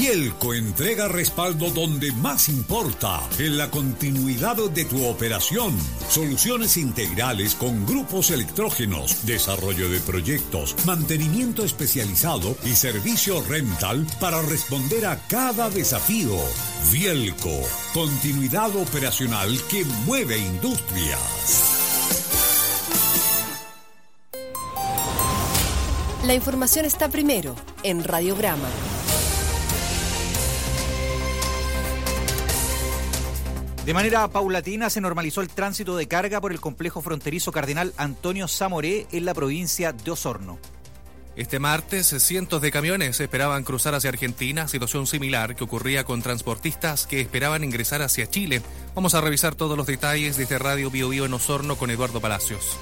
Bielco entrega respaldo donde más importa, en la continuidad de tu operación. Soluciones integrales con grupos electrógenos, desarrollo de proyectos, mantenimiento especializado y servicio rental para responder a cada desafío. Bielco, continuidad operacional que mueve industrias. La información está primero en Radiograma. De manera paulatina se normalizó el tránsito de carga por el complejo fronterizo Cardenal Antonio Zamoré en la provincia de Osorno. Este martes, cientos de camiones esperaban cruzar hacia Argentina, situación similar que ocurría con transportistas que esperaban ingresar hacia Chile. Vamos a revisar todos los detalles desde Radio Bio Bio en Osorno con Eduardo Palacios.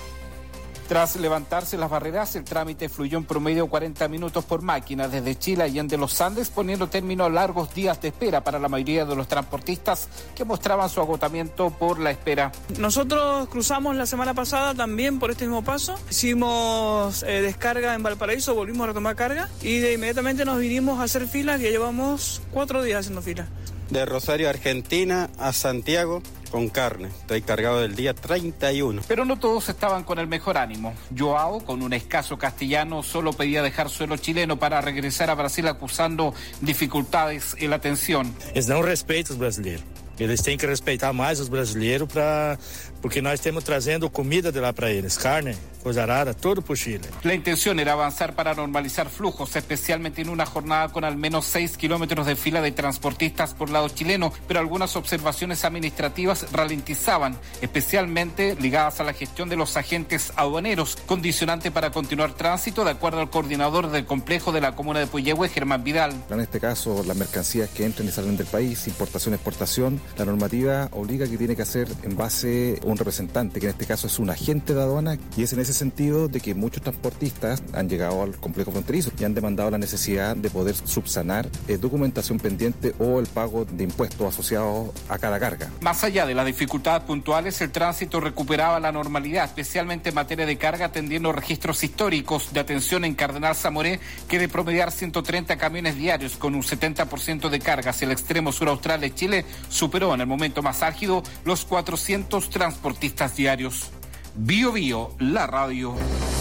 Tras levantarse las barreras, el trámite fluyó en promedio 40 minutos por máquina desde Chile a Allende los Andes, poniendo término a largos días de espera para la mayoría de los transportistas que mostraban su agotamiento por la espera. Nosotros cruzamos la semana pasada también por este mismo paso, hicimos descarga en Valparaíso, volvimos a retomar carga y de inmediatamente nos vinimos a hacer filas, ya llevamos 4 días haciendo filas. De Rosario, Argentina, a Santiago con carne. Estoy cargado del día 31. Pero no todos estaban con el mejor ánimo. Joao, con un escaso castellano, solo pedía dejar suelo chileno para regresar a Brasil acusando dificultades en la atención. Eles não respeitam os brasileiros. Eles têm que respeitar mais os brasileiros porque nós estamos trazendo comida de lá para eles, carne, coisa rara, todo por Chile. La intención era avanzar para normalizar flujos, especialmente en una jornada con al menos 6 kilómetros de fila de transportistas por lado chileno, pero algunas observaciones administrativas ralentizaban, especialmente ligadas a la gestión de los agentes aduaneros, condicionante para continuar tránsito, de acuerdo al coordinador del complejo de la comuna de Puyehue, Germán Vidal. En este caso, las mercancías que entran y salen del país, importación, exportación, la normativa obliga que tiene que hacer en base a un representante, que en este caso es un agente de aduana, y es en ese sentido de que muchos transportistas han llegado al complejo fronterizo y han demandado la necesidad de poder subsanar documentación pendiente o el pago de impuestos asociados a cada carga. Más allá de las dificultades puntuales, el tránsito recuperaba la normalidad, especialmente en materia de carga, atendiendo registros históricos de atención en Cardenal Zamoré, que de promediar 130 camiones diarios con un 70% de carga hacia el extremo sur austral de Chile, superó en el momento más álgido los 400 transportistas diarios. Bio Bio, la radio.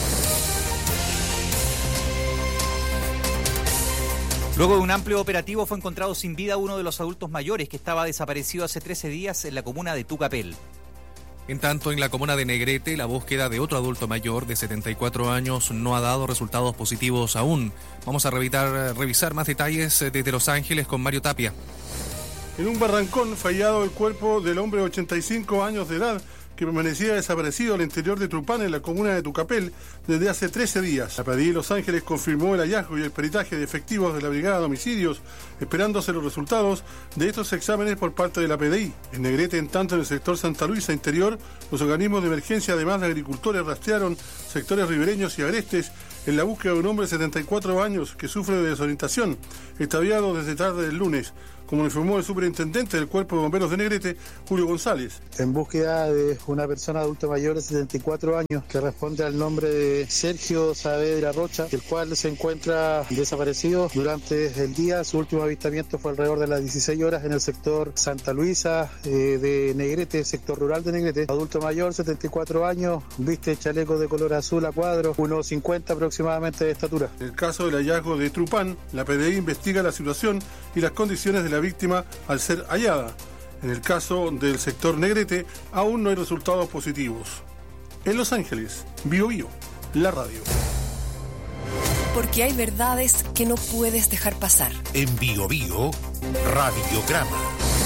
Luego de un amplio operativo fue encontrado sin vida uno de los adultos mayores que estaba desaparecido hace 13 días en la comuna de Tucapel. En tanto, en la comuna de Negrete, la búsqueda de otro adulto mayor de 74 años no ha dado resultados positivos aún. Vamos a revisar más detalles desde Los Ángeles con Mario Tapia. En un barrancón fallado el cuerpo del hombre de 85 años de edad que permanecía desaparecido al interior de Trupán, en la comuna de Tucapel, desde hace 13 días. La PDI de Los Ángeles confirmó el hallazgo y el peritaje de efectivos de la Brigada de Homicidios, esperándose los resultados de estos exámenes por parte de la PDI. En Negrete, en tanto, en el sector Santa Luisa Interior, los organismos de emergencia, además de agricultores, rastrearon sectores ribereños y agrestes en la búsqueda de un hombre de 74 años que sufre de desorientación, extraviado desde tarde del lunes, como informó el superintendente del Cuerpo de Bomberos de Negrete, Julio González. En búsqueda de una persona adulta mayor de 74 años que responde al nombre de Sergio Saavedra Rocha, el cual se encuentra desaparecido durante el día. Su último avistamiento fue alrededor de las 16 horas en el sector Santa Luisa de Negrete, sector rural de Negrete. Adulto mayor, 74 años, viste chaleco de color azul a cuadro, 1,50 aproximadamente de estatura. En el caso del hallazgo de Trupán, la PDI investiga la situación y las condiciones de la víctima al ser hallada. En el caso del sector Negrete, aún no hay resultados positivos. En Los Ángeles, Bio Bio, la radio. Porque hay verdades que no puedes dejar pasar. En Bio Bio, Radiograma.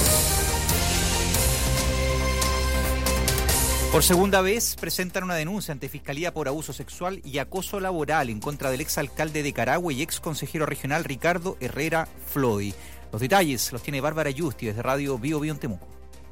Por segunda vez presentan una denuncia ante Fiscalía por abuso sexual y acoso laboral en contra del exalcalde de Carahue y ex consejero regional Ricardo Herrera Floy. Los detalles los tiene Bárbara Yusti desde Radio Bio Bio en Temuco.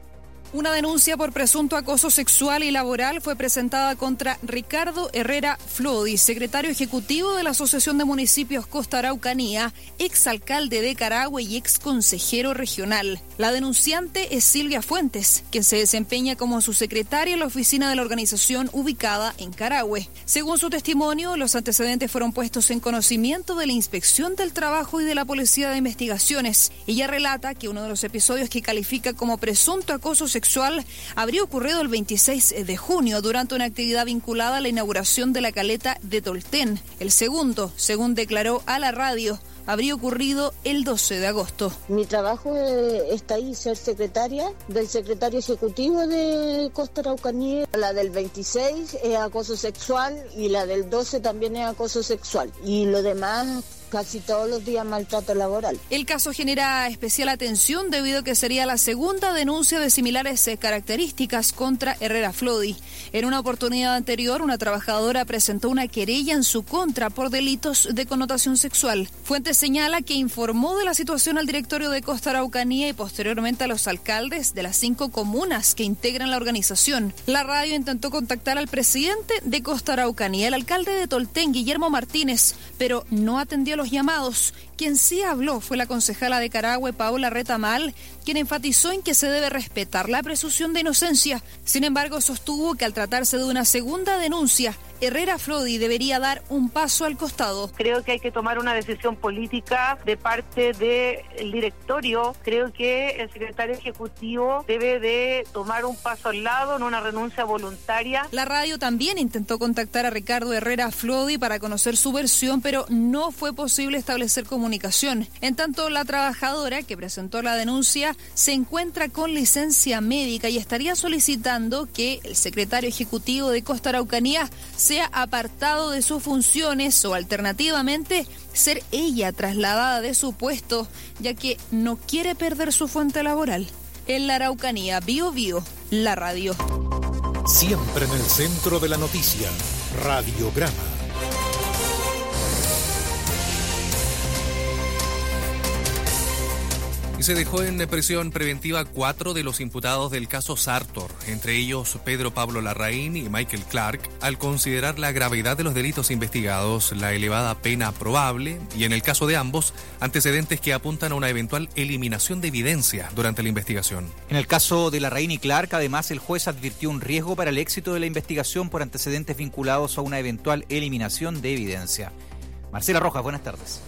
Una denuncia por presunto acoso sexual y laboral fue presentada contra Ricardo Herrera Flodi, secretario ejecutivo de la Asociación de Municipios Costa Araucanía, exalcalde de Carahue y ex consejero regional. La denunciante es Silvia Fuentes, quien se desempeña como su secretaria en la oficina de la organización ubicada en Carahue. Según su testimonio, los antecedentes fueron puestos en conocimiento de la Inspección del Trabajo y de la Policía de Investigaciones. Ella relata que uno de los episodios que califica como presunto acoso sexual habría ocurrido el 26 de junio durante una actividad vinculada a la inauguración de la caleta de Tolten. El segundo, según declaró a la radio, habría ocurrido el 12 de agosto. Mi trabajo está ahí, ser secretaria del secretario ejecutivo de Costa Araucanía. La del 26 es acoso sexual y la del 12 también es acoso sexual. Y lo demás, casi todos los días, maltrato laboral. El caso genera especial atención debido a que sería la segunda denuncia de similares características contra Herrera Flodi. En una oportunidad anterior, una trabajadora presentó una querella en su contra por delitos de connotación sexual. Fuentes señala que informó de la situación al directorio de Costa Araucanía y posteriormente a los alcaldes de las 5 comunas que integran la organización. La radio intentó contactar al presidente de Costa Araucanía, el alcalde de Tolten, Guillermo Martínez, pero no atendió los llamados. Quien sí habló fue la concejala de Carahue, Paola Retamal, quien enfatizó en que se debe respetar la presunción de inocencia. Sin embargo, sostuvo que al tratarse de una segunda denuncia, Herrera Flodi debería dar un paso al costado. Creo que hay que tomar una decisión política de parte del directorio. Creo que el secretario ejecutivo debe de tomar un paso al lado en una renuncia voluntaria. La radio también intentó contactar a Ricardo Herrera Flodi para conocer su versión, pero no fue posible establecer comunicación. En tanto, la trabajadora que presentó la denuncia se encuentra con licencia médica y estaría solicitando que el secretario ejecutivo de Costa Araucanía sea apartado de sus funciones o alternativamente ser ella trasladada de su puesto, ya que no quiere perder su fuente laboral. En la Araucanía, Bio Bio, la radio. Siempre en el centro de la noticia, Radiograma. Y se dejó en prisión preventiva 4 de los imputados del caso Sartor, entre ellos Pedro Pablo Larraín y Michael Clark, al considerar la gravedad de los delitos investigados, la elevada pena probable y, en el caso de ambos, antecedentes que apuntan a una eventual eliminación de evidencia durante la investigación. En el caso de Larraín y Clark, además, el juez advirtió un riesgo para el éxito de la investigación por antecedentes vinculados a una eventual eliminación de evidencia. Marcela Rojas, buenas tardes.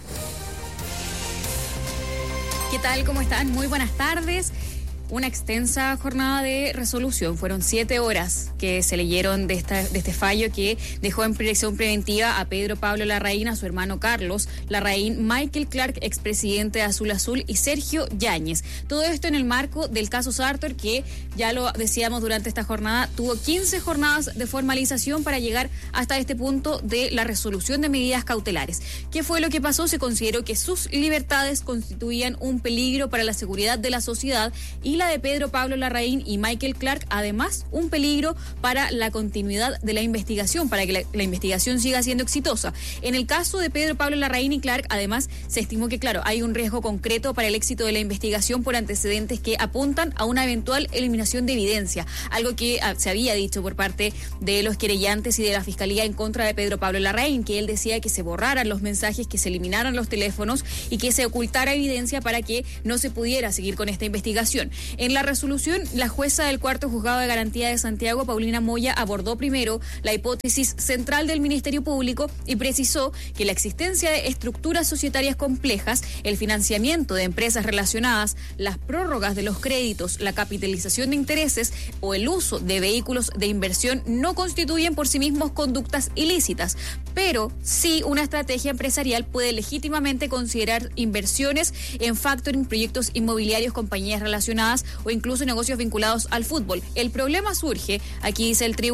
¿Qué tal? ¿Cómo están? Muy buenas tardes. Una extensa jornada de resolución. Fueron 7 horas que se leyeron de este fallo que dejó en prisión preventiva a Pedro Pablo Larraín, a su hermano Carlos Larraín, Michael Clark, expresidente de Azul Azul, y Sergio Yáñez. Todo esto en el marco del caso Sartor, que ya lo decíamos durante esta jornada, tuvo 15 jornadas de formalización para llegar hasta este punto de la resolución de medidas cautelares. ¿Qué fue lo que pasó? Se consideró que sus libertades constituían un peligro para la seguridad de la sociedad y la de Pedro Pablo Larraín y Michael Clark, además, un peligro para la continuidad de la investigación, para que la investigación siga siendo exitosa. En el caso de Pedro Pablo Larraín y Clark, además, se estimó que, claro, hay un riesgo concreto para el éxito de la investigación por antecedentes que apuntan a una eventual eliminación de evidencia, algo que se había dicho por parte de los querellantes y de la Fiscalía en contra de Pedro Pablo Larraín, que él decía que se borraran los mensajes, que se eliminaran los teléfonos y que se ocultara evidencia para que no se pudiera seguir con esta investigación. En la resolución, la jueza del Cuarto Juzgado de Garantía de Santiago, Paulina Moya, abordó primero la hipótesis central del Ministerio Público y precisó que la existencia de estructuras societarias complejas, el financiamiento de empresas relacionadas, las prórrogas de los créditos, la capitalización de intereses o el uso de vehículos de inversión no constituyen por sí mismos conductas ilícitas, pero sí una estrategia empresarial puede legítimamente considerar inversiones en factoring, proyectos inmobiliarios, compañías relacionadas o incluso negocios vinculados al fútbol. El problema surge, aquí dice el tribunal,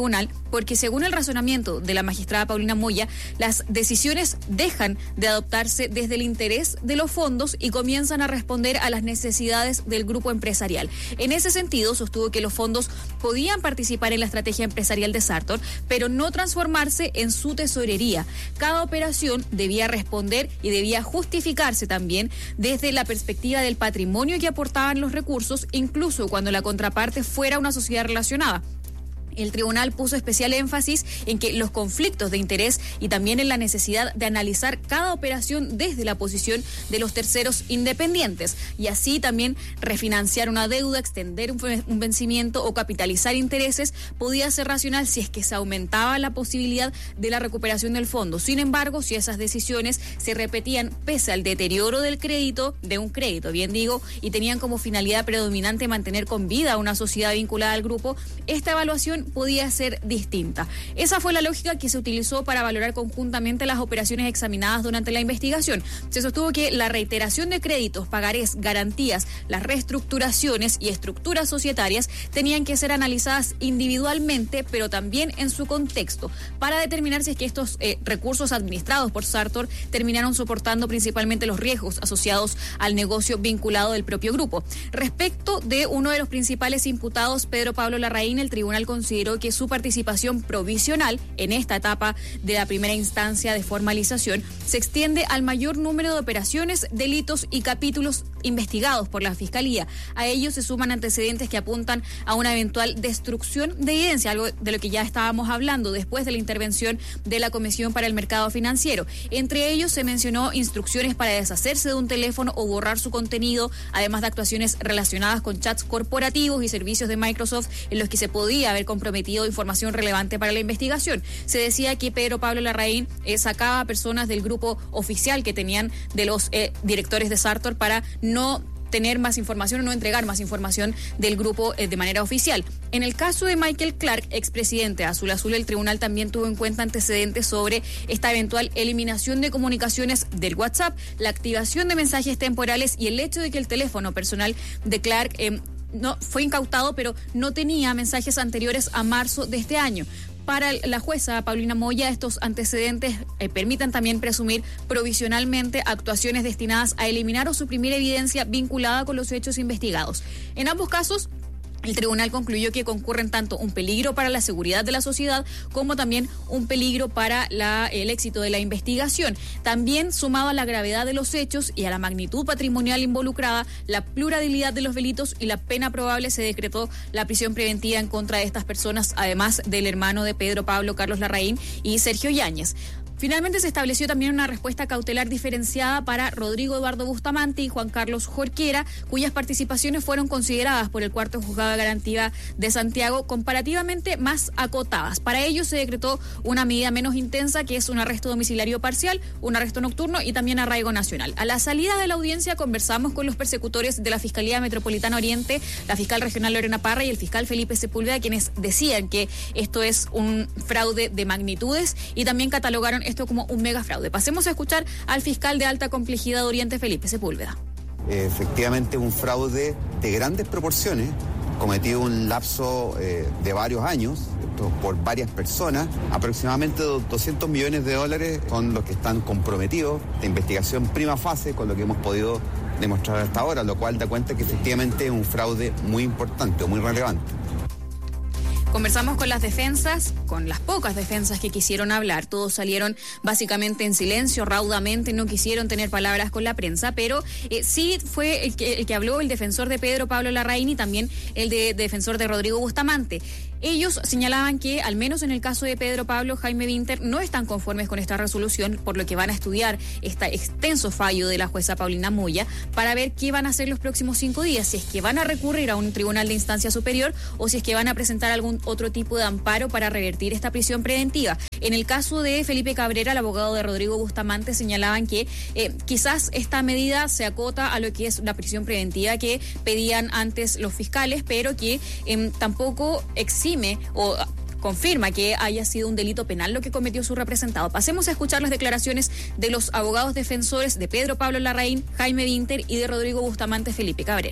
porque según el razonamiento de la magistrada Paulina Moya, las decisiones dejan de adoptarse desde el interés de los fondos y comienzan a responder a las necesidades del grupo empresarial. En ese sentido, sostuvo que los fondos podían participar en la estrategia empresarial de Sartor, pero no transformarse en su tesorería. Cada operación debía responder y debía justificarse también desde la perspectiva del patrimonio que aportaban los recursos, incluso cuando la contraparte fuera una sociedad relacionada. El tribunal puso especial énfasis en que los conflictos de interés y también en la necesidad de analizar cada operación desde la posición de los terceros independientes y así también refinanciar una deuda, extender un vencimiento o capitalizar intereses podía ser racional si es que se aumentaba la posibilidad de la recuperación del fondo. Sin embargo, si esas decisiones se repetían pese al deterioro del crédito, y tenían como finalidad predominante mantener con vida a una sociedad vinculada al grupo, esta evaluación podía ser distinta. Esa fue la lógica que se utilizó para valorar conjuntamente las operaciones examinadas durante la investigación. Se sostuvo que la reiteración de créditos, pagarés, garantías, las reestructuraciones y estructuras societarias tenían que ser analizadas individualmente, pero también en su contexto, para determinar si es que estos recursos administrados por Sartor terminaron soportando principalmente los riesgos asociados al negocio vinculado del propio grupo. Respecto de uno de los principales imputados, Pedro Pablo Larraín, el tribunal consideró que su participación provisional en esta etapa de la primera instancia de formalización se extiende al mayor número de operaciones, delitos y capítulos investigados por la Fiscalía. A ellos se suman antecedentes que apuntan a una eventual destrucción de evidencia, algo de lo que ya estábamos hablando después de la intervención de la Comisión para el Mercado Financiero. Entre ellos se mencionó instrucciones para deshacerse de un teléfono o borrar su contenido, además de actuaciones relacionadas con chats corporativos y servicios de Microsoft en los que se podía haber comprometido información relevante para la investigación. Se decía que Pedro Pablo Larraín sacaba a personas del grupo oficial que tenían de los directores de Sartor para no tener más información o no entregar más información del grupo de manera oficial. En el caso de Michael Clark, expresidente de Azul Azul, el tribunal también tuvo en cuenta antecedentes sobre esta eventual eliminación de comunicaciones del WhatsApp, la activación de mensajes temporales y el hecho de que el teléfono personal de Clark no fue incautado, pero no tenía mensajes anteriores a marzo de este año. Para la jueza Paulina Moya, estos antecedentes permiten también presumir provisionalmente actuaciones destinadas a eliminar o suprimir evidencia vinculada con los hechos investigados. En ambos casos, el tribunal concluyó que concurren tanto un peligro para la seguridad de la sociedad como también un peligro para el éxito de la investigación. También, sumado a la gravedad de los hechos y a la magnitud patrimonial involucrada, la pluralidad de los delitos y la pena probable, se decretó la prisión preventiva en contra de estas personas, además del hermano de Pedro Pablo, Carlos Larraín, y Sergio Yáñez. Finalmente se estableció también una respuesta cautelar diferenciada para Rodrigo Eduardo Bustamante y Juan Carlos Jorquera, cuyas participaciones fueron consideradas por el Cuarto Juzgado de Garantía de Santiago comparativamente más acotadas. Para ello se decretó una medida menos intensa, que es un arresto domiciliario parcial, un arresto nocturno y también arraigo nacional. A la salida de la audiencia conversamos con los persecutores de la Fiscalía Metropolitana Oriente, la fiscal regional Lorena Parra y el fiscal Felipe Sepúlveda, quienes decían que esto es un fraude de magnitudes y también catalogaron esto como un megafraude. Pasemos a escuchar al fiscal de alta complejidad de Oriente, Felipe Sepúlveda. Efectivamente, un fraude de grandes proporciones, cometido en un lapso de varios años, por varias personas. Aproximadamente $200 millones son los que están comprometidos de investigación prima fase, con lo que hemos podido demostrar hasta ahora, lo cual da cuenta que efectivamente es un fraude muy importante o muy relevante. Conversamos con las defensas, con las pocas defensas que quisieron hablar. Todos salieron básicamente en silencio, raudamente, no quisieron tener palabras con la prensa, pero sí fue el que habló el defensor de Pedro Pablo Larraín y también el defensor de Rodrigo Bustamante. Ellos señalaban que, al menos en el caso de Pedro Pablo, Jaime Winter, no están conformes con esta resolución, por lo que van a estudiar este extenso fallo de la jueza Paulina Moya para ver qué van a hacer los próximos 5 días, si es que van a recurrir a un tribunal de instancia superior o si es que van a presentar algún otro tipo de amparo para revertir esta prisión preventiva. En el caso de Felipe Cabrera, el abogado de Rodrigo Bustamante, señalaban que quizás esta medida se acota a lo que es la prisión preventiva que pedían antes los fiscales, pero que tampoco exime o confirma que haya sido un delito penal lo que cometió su representado. Pasemos a escuchar las declaraciones de los abogados defensores de Pedro Pablo Larraín, Jaime Winter y de Rodrigo Bustamante, Felipe Cabrera.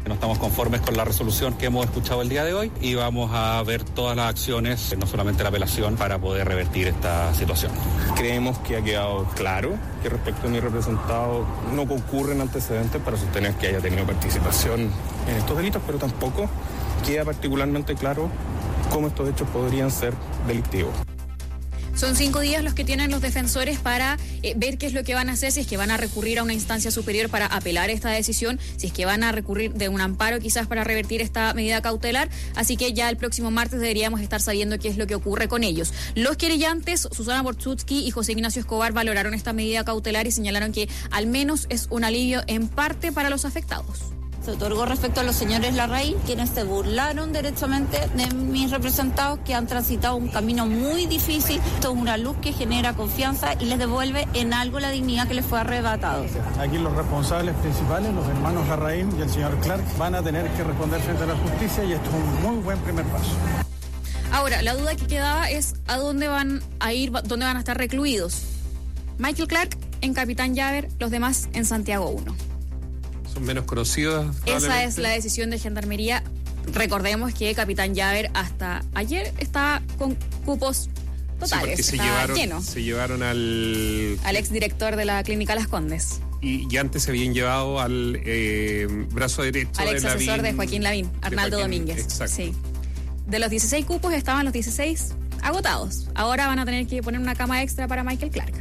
No estamos conformes con la resolución que hemos escuchado el día de hoy y vamos a ver todas las acciones, no solamente la apelación, para poder revertir esta situación. Creemos que ha quedado claro que respecto a mi representado no concurren antecedentes para sostener que haya tenido participación en estos delitos, pero tampoco queda particularmente claro cómo estos hechos podrían ser delictivos. Son 5 días los que tienen los defensores para ver qué es lo que van a hacer, si es que van a recurrir a una instancia superior para apelar esta decisión, si es que van a recurrir de un amparo quizás para revertir esta medida cautelar. Así que ya el próximo martes deberíamos estar sabiendo qué es lo que ocurre con ellos. Los querellantes, Susana Bortzutsky y José Ignacio Escobar, valoraron esta medida cautelar y señalaron que al menos es un alivio en parte para los afectados. Se otorgó respecto a los señores Larraín, quienes se burlaron derechamente de mis representados, que han transitado un camino muy difícil. Esto es una luz que genera confianza y les devuelve en algo la dignidad que les fue arrebatado. Aquí los responsables principales, los hermanos Larraín y el señor Clark, van a tener que responder frente a la justicia y esto es un muy buen primer paso. Ahora, la duda que quedaba es a dónde van a ir, dónde van a estar recluidos. Michael Clark en Capitán Llaver, los demás en Santiago 1. Son menos conocidos. Esa es la decisión de Gendarmería. Recordemos que Capitán Llaver hasta ayer estaba con cupos totales. Sí, se llevaron al exdirector de la Clínica Las Condes. Y antes se habían llevado al brazo derecho al ex asesor de Joaquín Lavín, Arnaldo Domínguez. Exacto. Sí. De los 16 cupos estaban los 16 agotados. Ahora van a tener que poner una cama extra para Michael Clark.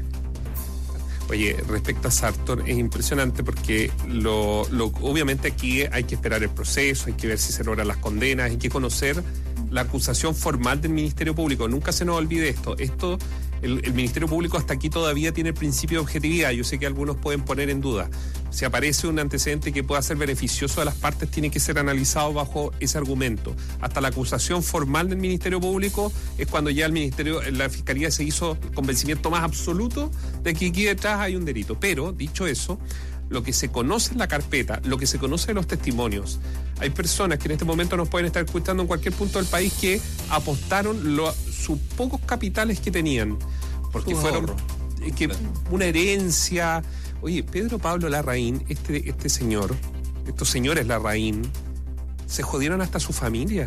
Oye, respecto a Sartor, es impresionante porque obviamente aquí hay que esperar el proceso, hay que ver si se logran las condenas, hay que conocer la acusación formal del Ministerio Público. Nunca se nos olvide esto. El Ministerio Público hasta aquí todavía tiene el principio de objetividad. Yo sé que algunos pueden poner en duda. Si aparece un antecedente que pueda ser beneficioso a las partes, tiene que ser analizado bajo ese argumento. Hasta la acusación formal del Ministerio Público es cuando ya la Fiscalía se hizo el convencimiento más absoluto de que aquí detrás hay un delito. Pero, dicho eso, lo que se conoce en la carpeta, lo que se conoce de los testimonios, hay personas que en este momento nos pueden estar escuchando en cualquier punto del país que apostaron sus pocos capitales que tenían, porque fueron una herencia. Oye, Pedro Pablo Larraín, este señor, estos señores Larraín, se jodieron hasta su familia,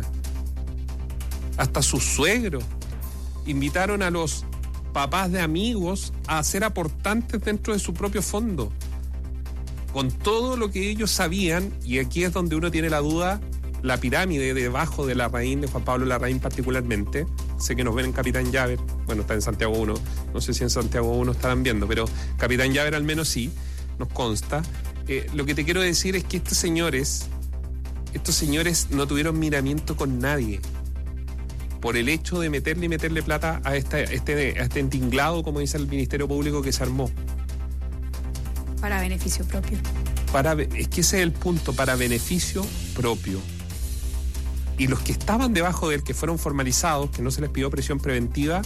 hasta sus suegros. Invitaron a los papás de amigos a ser aportantes dentro de su propio fondo, con todo lo que ellos sabían, y aquí es donde uno tiene la duda, la pirámide debajo de Larraín, de Juan Pablo Larraín particularmente. Sé que nos ven en Capitán Llaver, bueno, está en Santiago 1, no sé si en Santiago 1 estarán viendo, pero Capitán Llaver al menos sí, nos consta. Lo que te quiero decir es que estos señores no tuvieron miramiento con nadie por el hecho de meterle plata a este entinglado, como dice el Ministerio Público, que se armó. Para beneficio propio. Es que ese es el punto, para beneficio propio. Y los que estaban debajo de él, que fueron formalizados, que no se les pidió prisión preventiva,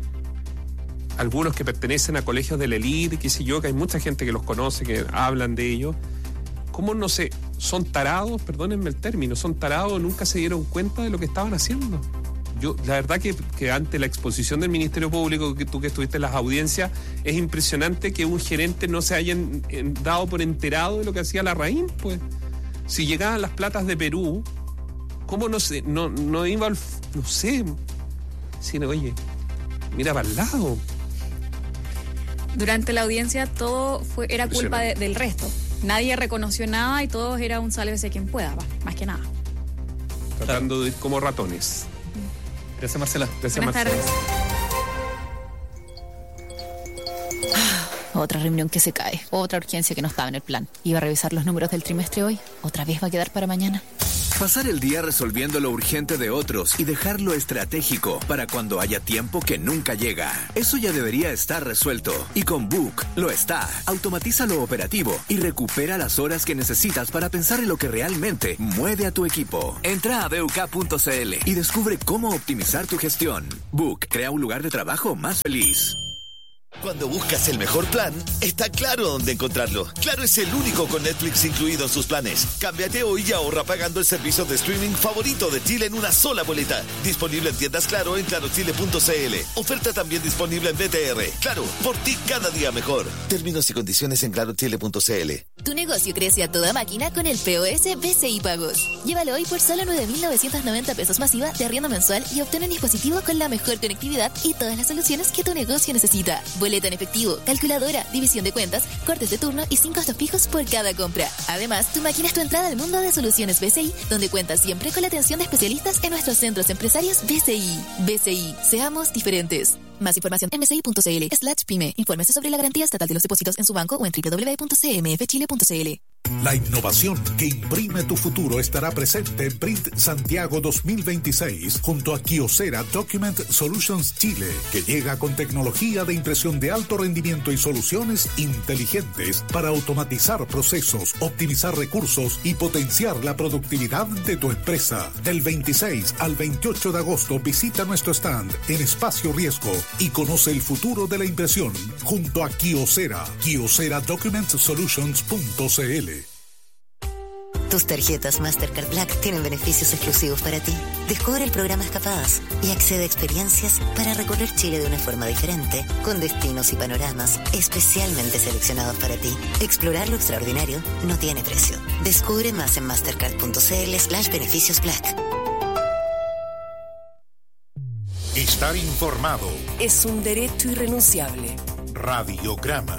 algunos que pertenecen a colegios de la élite, qué sé yo, que hay mucha gente que los conoce, que hablan de ellos, ¿cómo no se... son tarados, perdónenme el término, son tarados, nunca se dieron cuenta de lo que estaban haciendo? Yo, la verdad que ante la exposición del Ministerio Público, que tú que estuviste en las audiencias, es impresionante que un gerente no se haya dado por enterado de lo que hacía Larraín, pues. Si llegaban las platas de Perú, ¿cómo no iba al... no sé, sino, oye, mira para el lado? Durante la audiencia todo era culpa del resto. Nadie reconoció nada y todos era un sálvese quien pueda, más que nada. Tratando de ir como ratones. Gracias, Marcela. Gracias, Buenas Marcela. tardes. Otra reunión que se cae, otra urgencia que no estaba en el plan. Iba a revisar los números del trimestre hoy, otra vez va a quedar para mañana. Pasar el día resolviendo lo urgente de otros y dejar lo estratégico para cuando haya tiempo que nunca llega. Eso ya debería estar resuelto. Y con Book lo está. Automatiza lo operativo y recupera las horas que necesitas para pensar en lo que realmente mueve a tu equipo. Entra a BUK.cl y descubre cómo optimizar tu gestión. Book crea un lugar de trabajo más feliz. Cuando buscas el mejor plan, está Claro dónde encontrarlo. Claro es el único con Netflix incluido en sus planes. Cámbiate hoy y ahorra pagando el servicio de streaming favorito de Chile en una sola boleta. Disponible en tiendas Claro en clarochile.cl. Oferta también disponible en BTR. Claro, por ti cada día mejor. Términos y condiciones en clarochile.cl. Tu negocio crece a toda máquina con el POS BCI Pagos. Llévalo hoy por solo 9.990 pesos masiva de arriendo mensual y obtén un dispositivo con la mejor conectividad y todas las soluciones que tu negocio necesita. Boleta en efectivo, calculadora, división de cuentas, cortes de turno y 5 costos fijos por cada compra. Además, tu máquina es tu entrada al mundo de soluciones BCI, donde cuentas siempre con la atención de especialistas en nuestros centros empresarios BCI. BCI, seamos diferentes. Más información en mci.cl/pyme. Infórmese sobre la garantía estatal de los depósitos en su banco o en www.cmfchile.cl. La innovación que imprime tu futuro estará presente en Print Santiago 2026 junto a Kyocera Document Solutions Chile, que llega con tecnología de impresión de alto rendimiento y soluciones inteligentes para automatizar procesos, optimizar recursos y potenciar la productividad de tu empresa. Del 26 al 28 de agosto visita nuestro stand en Espacio Riesgo y conoce el futuro de la impresión junto a Kyocera. KyoceraDocumentSolutions.cl. Tus tarjetas Mastercard Black tienen beneficios exclusivos para ti. Descubre el programa Escapadas y accede a experiencias para recorrer Chile de una forma diferente, con destinos y panoramas especialmente seleccionados para ti. Explorar lo extraordinario no tiene precio. Descubre más en mastercard.cl/beneficios Black. Estar informado es un derecho irrenunciable. Radiograma.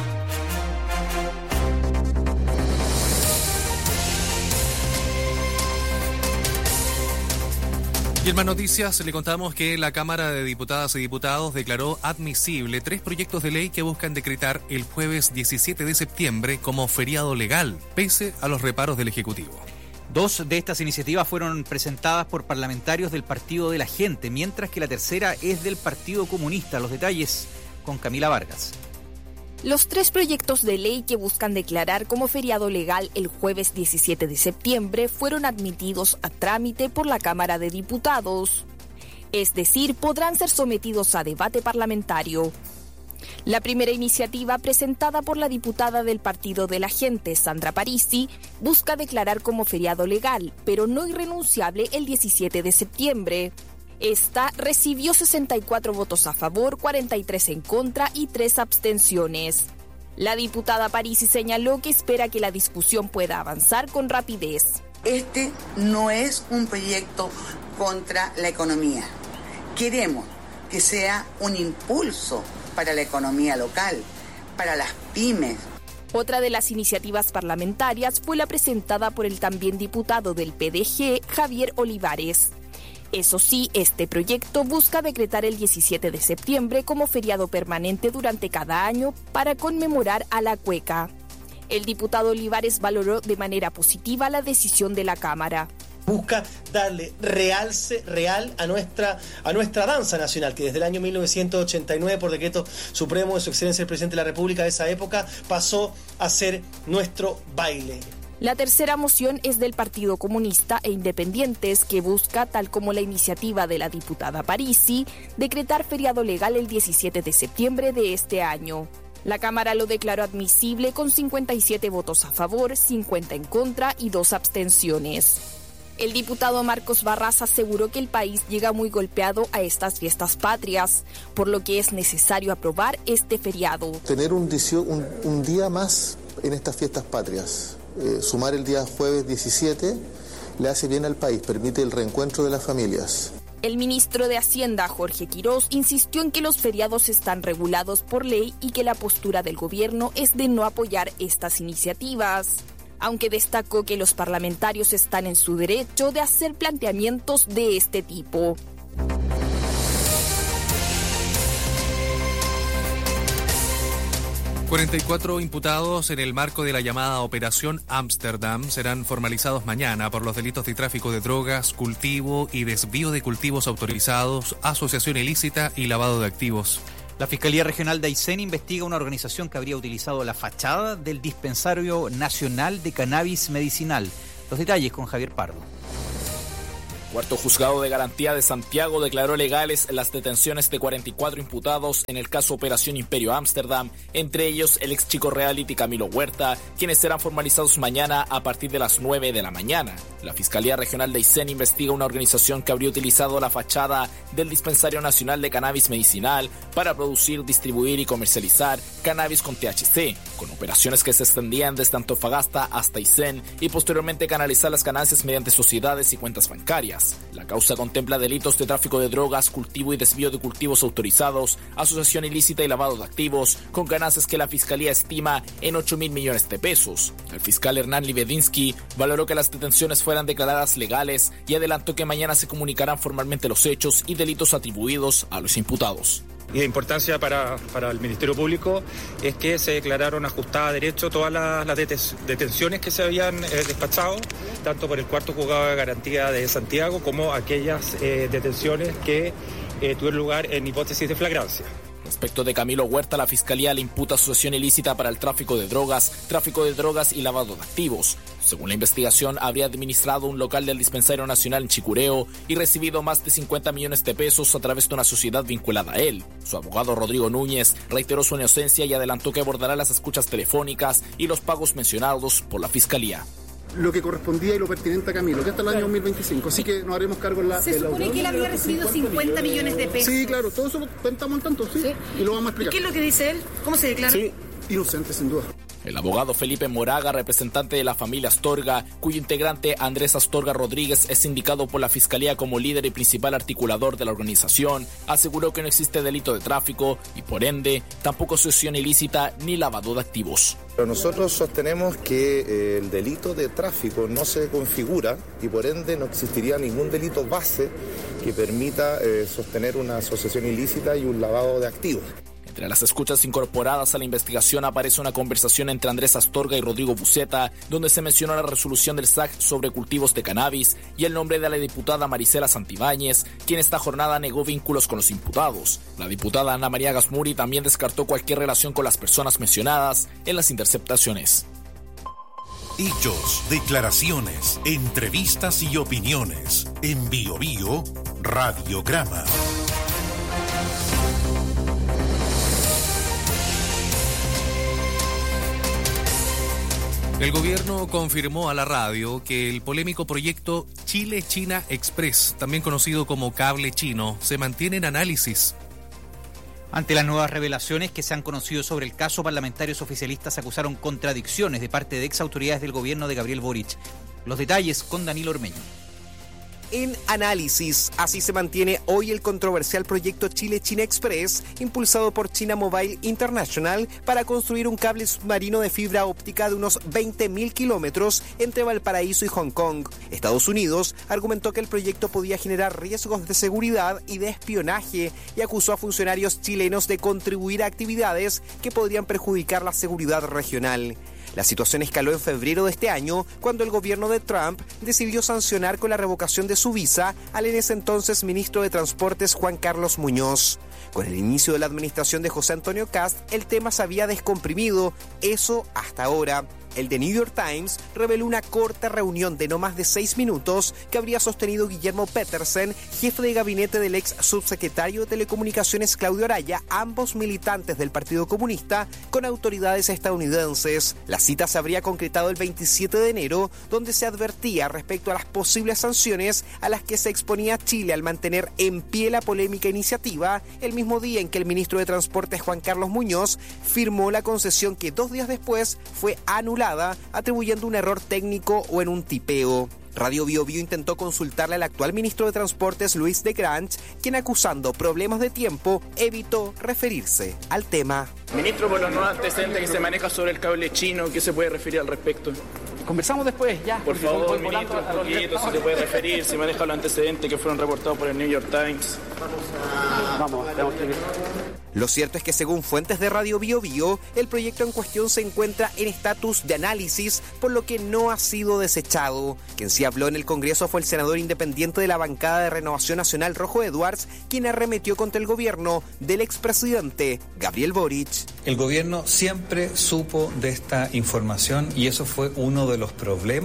Y en más noticias le contamos que la Cámara de Diputadas y Diputados declaró admisible 3 proyectos de ley que buscan decretar el jueves 17 de septiembre como feriado legal, pese a los reparos del Ejecutivo. 2 de estas iniciativas fueron presentadas por parlamentarios del Partido de la Gente, mientras que la tercera es del Partido Comunista. Los detalles con Camila Vargas. Los 3 proyectos de ley que buscan declarar como feriado legal el jueves 17 de septiembre fueron admitidos a trámite por la Cámara de Diputados. Es decir, podrán ser sometidos a debate parlamentario. La primera iniciativa, presentada por la diputada del Partido de la Gente, Sandra Parisi, busca declarar como feriado legal, pero no irrenunciable, el 17 de septiembre. Esta recibió 64 votos a favor, 43 en contra y 3 abstenciones. La diputada Parisi señaló que espera que la discusión pueda avanzar con rapidez. Este no es un proyecto contra la economía. Queremos que sea un impulso para la economía local, para las pymes. Otra de las iniciativas parlamentarias fue la presentada por el también diputado del PDG, Javier Olivares. Eso sí, este proyecto busca decretar el 17 de septiembre como feriado permanente durante cada año para conmemorar a la cueca. El diputado Olivares valoró de manera positiva la decisión de la Cámara. Busca darle realce real a nuestra danza nacional, que desde el año 1989, por decreto supremo de su excelencia el presidente de la República de esa época, pasó a ser nuestro baile. La tercera moción es del Partido Comunista e Independientes, que busca, tal como la iniciativa de la diputada Parisi, decretar feriado legal el 17 de septiembre de este año. La Cámara lo declaró admisible con 57 votos a favor, 50 en contra y 2 abstenciones. El diputado Marcos Barras aseguró que el país llega muy golpeado a estas fiestas patrias, por lo que es necesario aprobar este feriado. Tener un día más en estas fiestas patrias. Sumar el día jueves 17 le hace bien al país, permite el reencuentro de las familias. El ministro de Hacienda, Jorge Quirós, insistió en que los feriados están regulados por ley y que la postura del gobierno es de no apoyar estas iniciativas, aunque destacó que los parlamentarios están en su derecho de hacer planteamientos de este tipo. ...44 imputados en el marco de la llamada Operación Ámsterdam serán formalizados mañana por los delitos de tráfico de drogas, cultivo y desvío de cultivos autorizados, asociación ilícita y lavado de activos. La Fiscalía Regional de Aysén investiga una organización que habría utilizado la fachada del Dispensario Nacional de Cannabis Medicinal. Los detalles con Javier Pardo. Cuarto Juzgado de Garantía de Santiago declaró legales las detenciones de 44 imputados en el caso Operación Imperio Ámsterdam, entre ellos el ex chico reality Camilo Huerta, quienes serán formalizados mañana a partir de las 9 de la mañana. La Fiscalía Regional de Aysén investiga una organización que habría utilizado la fachada del Dispensario Nacional de Cannabis Medicinal para producir, distribuir y comercializar cannabis con THC, con operaciones que se extendían desde Antofagasta hasta Aysén y posteriormente canalizar las ganancias mediante sociedades y cuentas bancarias. La causa contempla delitos de tráfico de drogas, cultivo y desvío de cultivos autorizados, asociación ilícita y lavado de activos, con ganancias que la Fiscalía estima en 8.000 millones de pesos. El fiscal Hernán Libedinsky valoró que las detenciones fueran declaradas legales y adelantó que mañana se comunicarán formalmente los hechos y delitos atribuidos a los imputados. Y de importancia para el Ministerio Público es que se declararon ajustadas a derecho todas las detenciones que se habían despachado, tanto por el Cuarto Juzgado de Garantía de Santiago como aquellas detenciones que tuvieron lugar en hipótesis de flagrancia. Respecto de Camilo Huerta, la Fiscalía le imputa asociación ilícita para el tráfico de drogas y lavado de activos. Según la investigación, habría administrado un local del Dispensario Nacional en Chicureo y recibido más de 50 millones de pesos a través de una sociedad vinculada a él. Su abogado Rodrigo Núñez reiteró su inocencia y adelantó que abordará las escuchas telefónicas y los pagos mencionados por la Fiscalía. Lo que correspondía y lo pertinente a Camilo, que hasta el año 2025, así que nos haremos cargo en la... Se supone que él había recibido 50 millones de pesos. Sí, claro, todo eso lo estamos al tanto, sí, y lo vamos a explicar. ¿Y qué es lo que dice él? ¿Cómo se declara? Sí, inocente, sin duda. El abogado Felipe Moraga, representante de la familia Astorga, cuyo integrante Andrés Astorga Rodríguez es indicado por la Fiscalía como líder y principal articulador de la organización, aseguró que no existe delito de tráfico y, por ende, tampoco asociación ilícita ni lavado de activos. Pero nosotros sostenemos que el delito de tráfico no se configura y, por ende, no existiría ningún delito base que permita sostener una asociación ilícita y un lavado de activos. Entre las escuchas incorporadas a la investigación aparece una conversación entre Andrés Astorga y Rodrigo Buceta, donde se menciona la resolución del SAC sobre cultivos de cannabis y el nombre de la diputada Marisela Santibáñez, quien esta jornada negó vínculos con los imputados. La diputada Ana María Gasmuri también descartó cualquier relación con las personas mencionadas en las interceptaciones. Hechos, declaraciones, entrevistas y opiniones. En Bio Bio, Radiograma. El gobierno confirmó a la radio que el polémico proyecto Chile-China Express, también conocido como Cable Chino, se mantiene en análisis. Ante las nuevas revelaciones que se han conocido sobre el caso, parlamentarios oficialistas acusaron contradicciones de parte de exautoridades del gobierno de Gabriel Boric. Los detalles con Danilo Ormeño. En análisis, así se mantiene hoy el controversial proyecto Chile-China Express, impulsado por China Mobile International para construir un cable submarino de fibra óptica de unos 20.000 kilómetros entre Valparaíso y Hong Kong. Estados Unidos argumentó que el proyecto podía generar riesgos de seguridad y de espionaje y acusó a funcionarios chilenos de contribuir a actividades que podrían perjudicar la seguridad regional. La situación escaló en febrero de este año, cuando el gobierno de Trump decidió sancionar con la revocación de su visa al en ese entonces ministro de Transportes Juan Carlos Muñoz. Con el inicio de la administración de José Antonio Kast, el tema se había descomprimido, eso hasta ahora. El The New York Times reveló una corta reunión de no más de 6 minutos que habría sostenido Guillermo Petersen, jefe de gabinete del ex subsecretario de Telecomunicaciones Claudio Araya, ambos militantes del Partido Comunista, con autoridades estadounidenses. La cita se habría concretado el 27 de enero, donde se advertía respecto a las posibles sanciones a las que se exponía Chile al mantener en pie la polémica iniciativa, el mismo día en que el ministro de Transportes Juan Carlos Muñoz firmó la concesión que 2 días después fue anulada, atribuyendo un error técnico o en un tipeo. Radio Bio Bio intentó consultarle al actual ministro de Transportes, Luis de Grange, quien, acusando problemas de tiempo, evitó referirse al tema. Ministro, por los nuevos antecedentes que se maneja sobre el cable chino, ¿qué se puede referir al respecto? Conversamos después, ya. Por favor, ministro, un poquito, si se puede referir, si maneja los antecedentes que fueron reportados por el New York Times. Vamos, tenemos que ir. Lo cierto es que, según fuentes de Radio Bio Bio, el proyecto en cuestión se encuentra en estatus de análisis, por lo que no ha sido desechado. Quien sí habló en el Congreso fue el senador independiente de la bancada de Renovación Nacional, Rojo Edwards, quien arremetió contra el gobierno del expresidente Gabriel Boric. El gobierno siempre supo de esta información y eso fue uno de los problemas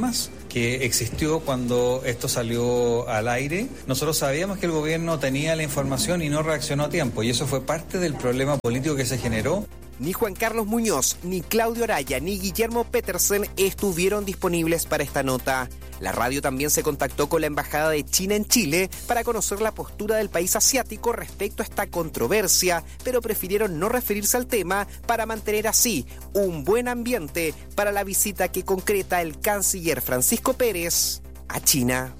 que existió cuando esto salió al aire. Nosotros sabíamos que el gobierno tenía la información y no reaccionó a tiempo, y eso fue parte del problema político que se generó. Ni Juan Carlos Muñoz, ni Claudio Araya, ni Guillermo Petersen estuvieron disponibles para esta nota. La radio también se contactó con la Embajada de China en Chile para conocer la postura del país asiático respecto a esta controversia, pero prefirieron no referirse al tema para mantener así un buen ambiente para la visita que concreta el canciller Francisco Pérez a China.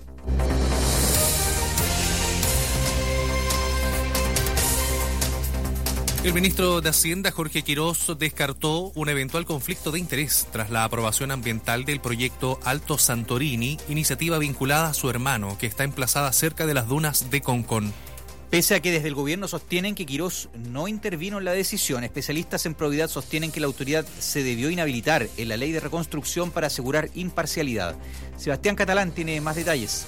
El ministro de Hacienda, Jorge Quirós, descartó un eventual conflicto de interés tras la aprobación ambiental del proyecto Alto Santorini, iniciativa vinculada a su hermano, que está emplazada cerca de las dunas de Concón. Pese a que desde el gobierno sostienen que Quirós no intervino en la decisión, especialistas en probidad sostienen que la autoridad se debió inhabilitar en la ley de reconstrucción para asegurar imparcialidad. Sebastián Catalán tiene más detalles.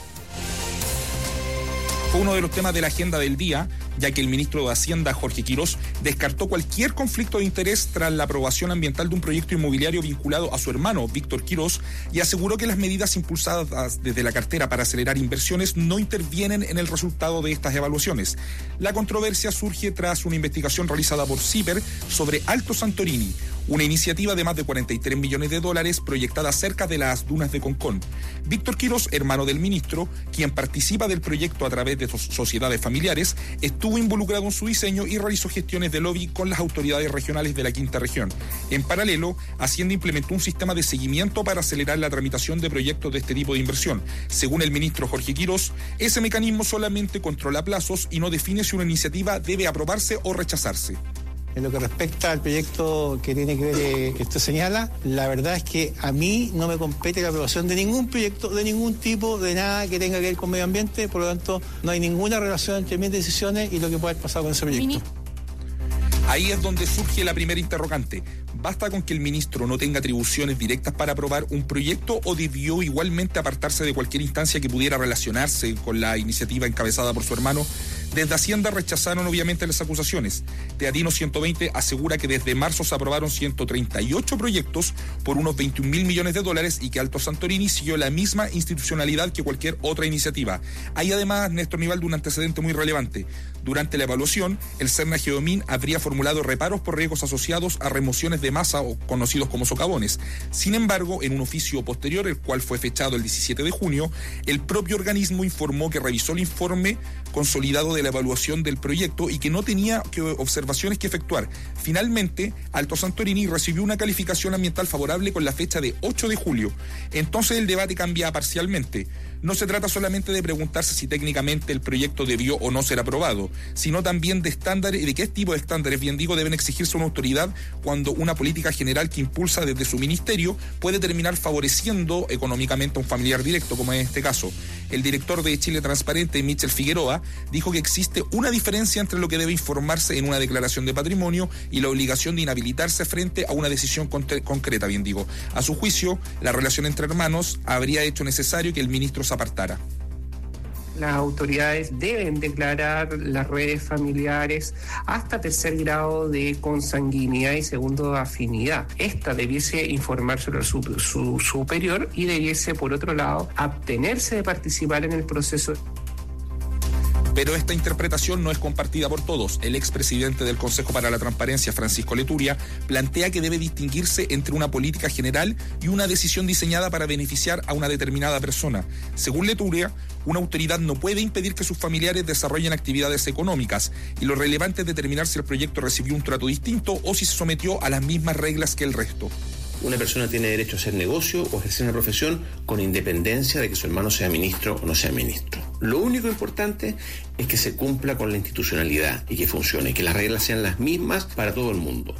Fue uno de los temas de la agenda del día, ya que el ministro de Hacienda, Jorge Quirós, descartó cualquier conflicto de interés tras la aprobación ambiental de un proyecto inmobiliario vinculado a su hermano, Víctor Quirós, y aseguró que las medidas impulsadas desde la cartera para acelerar inversiones no intervienen en el resultado de estas evaluaciones. La controversia surge tras una investigación realizada por CIPER sobre Alto Santorini, una iniciativa de más de $43 millones proyectada cerca de las dunas de Concón. Víctor Quirós, hermano del ministro, quien participa del proyecto a través de sociedades familiares, estuvo involucrado en su diseño y realizó gestiones de lobby con las autoridades regionales de la Quinta Región. En paralelo, Hacienda implementó un sistema de seguimiento para acelerar la tramitación de proyectos de este tipo de inversión. Según el ministro Jorge Quirós, ese mecanismo solamente controla plazos y no define si una iniciativa debe aprobarse o rechazarse. En lo que respecta al proyecto que tiene que ver, que usted señala, la verdad es que a mí no me compete la aprobación de ningún proyecto, de ningún tipo, de nada que tenga que ver con medio ambiente, por lo tanto no hay ninguna relación entre mis decisiones y lo que pueda haber pasado con ese proyecto. Ahí es donde surge la primera interrogante. ¿Basta con que el ministro no tenga atribuciones directas para aprobar un proyecto o debió igualmente apartarse de cualquier instancia que pudiera relacionarse con la iniciativa encabezada por su hermano? Desde Hacienda rechazaron obviamente las acusaciones. Teatino 120 asegura que desde marzo se aprobaron 138 proyectos por unos $21 millones y que Alto Santorini siguió la misma institucionalidad que cualquier otra iniciativa. Hay además, Néstor Nivaldo, un antecedente muy relevante. Durante la evaluación, el Serna Geomin habría formulado reparos por riesgos asociados a remociones de masa o conocidos como socavones. Sin embargo, en un oficio posterior, el cual fue fechado el 17 de junio, el propio organismo informó que revisó el informe consolidado de la evaluación del proyecto y que no tenía observaciones que efectuar. Finalmente, Alto Santorini recibió una calificación ambiental favorable con la fecha de 8 de julio. Entonces el debate cambia parcialmente. No se trata solamente de preguntarse si técnicamente el proyecto debió o no ser aprobado, sino también de estándares y de qué tipo de estándares, bien digo, deben exigirse a una autoridad cuando una política general que impulsa desde su ministerio puede terminar favoreciendo económicamente a un familiar directo, como en este caso. El director de Chile Transparente, Michel Figueroa, dijo que existe una diferencia entre lo que debe informarse en una declaración de patrimonio y la obligación de inhabilitarse frente a una decisión concreta, bien digo. A su juicio, la relación entre hermanos habría hecho necesario que el ministro se apartara. Las autoridades deben declarar las redes familiares hasta tercer grado de consanguinidad y segundo de afinidad. Esta debiese informar sobre su superior y debiese, por otro lado, abstenerse de participar en el proceso. Pero esta interpretación no es compartida por todos. El expresidente del Consejo para la Transparencia, Francisco Leturia, plantea que debe distinguirse entre una política general y una decisión diseñada para beneficiar a una determinada persona. Según Leturia, una autoridad no puede impedir que sus familiares desarrollen actividades económicas y lo relevante es determinar si el proyecto recibió un trato distinto o si se sometió a las mismas reglas que el resto. Una persona tiene derecho a hacer negocio o ejercer una profesión con independencia de que su hermano sea ministro o no sea ministro. Lo único importante es que se cumpla con la institucionalidad y que funcione, que las reglas sean las mismas para todo el mundo.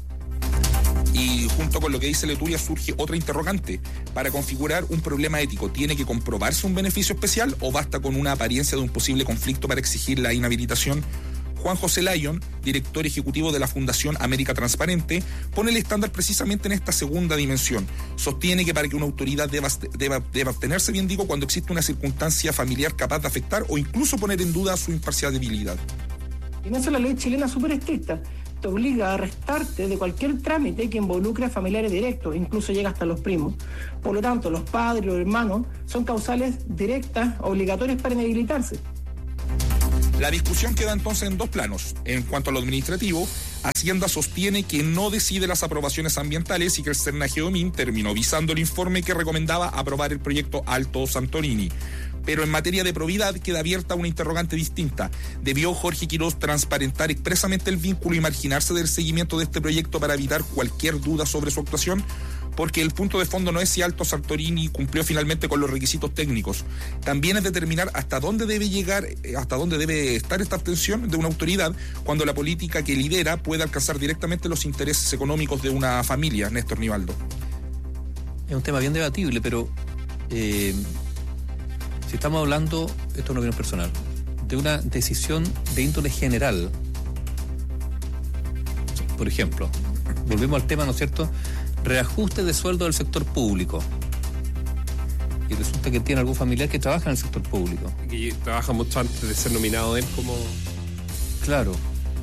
Y junto con lo que dice Leturia surge otra interrogante. Para configurar un problema ético, ¿tiene que comprobarse un beneficio especial o basta con una apariencia de un posible conflicto para exigir la inhabilitación? Juan José Lyon, director ejecutivo de la Fundación América Transparente, pone el estándar precisamente en esta segunda dimensión. Sostiene que para que una autoridad deba abstenerse, bien digo, cuando existe una circunstancia familiar capaz de afectar o incluso poner en duda su imparcialidad. Y no es la ley chilena súper estricta. te obliga a restarte de cualquier trámite que involucre a familiares directos, incluso llega hasta los primos. Por lo tanto, los padres, los hermanos, son causales directas, obligatorias para inhabilitarse. La discusión queda entonces en dos planos. En cuanto a lo administrativo, Hacienda sostiene que no decide las aprobaciones ambientales y que el Cernajeomín terminó visando el informe que recomendaba aprobar el proyecto Alto Santorini. Pero en materia de probidad queda abierta una interrogante distinta. ¿Debió Jorge Quirós transparentar expresamente el vínculo y marginarse del seguimiento de este proyecto para evitar cualquier duda sobre su actuación? Porque el punto de fondo no es si Alto Santorini cumplió finalmente con los requisitos técnicos. También es determinar hasta dónde debe llegar, hasta dónde debe estar esta abstención de una autoridad cuando la política que lidera puede alcanzar directamente los intereses económicos de una familia. Néstor Nivaldo. Es un tema bien debatible, pero si estamos hablando, esto es una opinión personal, de una decisión de índole general, por ejemplo, volvemos al tema, ¿no es cierto?, reajuste de sueldo del sector público, y resulta que tiene algún familiar que trabaja en el sector público. Y trabaja mucho antes de ser nominado él como... Claro.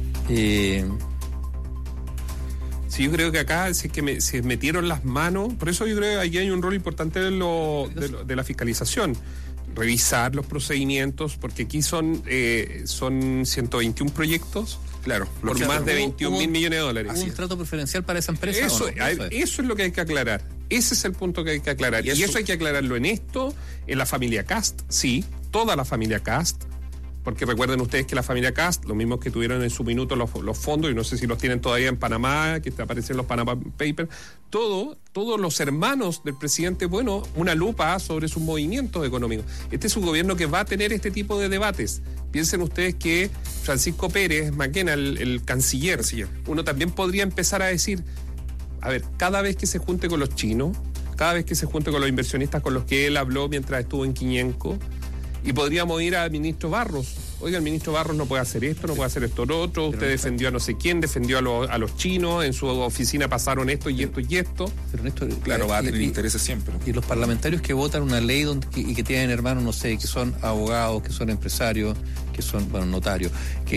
Sí, yo creo que acá se metieron las manos, por eso yo creo que aquí hay un rol importante de la fiscalización. Revisar los procedimientos, porque aquí son 121 proyectos, claro, por más de 21.000 millones de dólares. ¿Hubo un trato preferencial para esa empresa? Eso, ¿o no? Eso es lo que hay que aclarar. Ese es el punto que hay que aclarar. Y eso hay que aclararlo en la familia Kast, sí, toda la familia Kast, porque recuerden ustedes que la familia Kast, los mismos que tuvieron en su minuto los fondos, y no sé si los tienen todavía en Panamá, que aparecen los Panama Papers, todos los hermanos del presidente, bueno, una lupa sobre sus movimientos económicos. Este es un gobierno que va a tener este tipo de debates. Piensen ustedes que Francisco Pérez Maquena, el canciller, uno también podría empezar a decir, a ver, cada vez que se junte con los chinos, cada vez que se junte con los inversionistas con los que él habló mientras estuvo en Quiñenco, y podríamos ir al ministro Barros. Oiga, el ministro Barros no puede hacer esto, no puede hacer esto, lo otro. Usted defendió a no sé quién, defendió a los chinos. En su oficina pasaron esto y esto y esto. Pero Néstor, claro, va a tener intereses siempre. Y los parlamentarios que votan una ley y que tienen hermanos, no sé, que son abogados, que son empresarios, que son, notarios.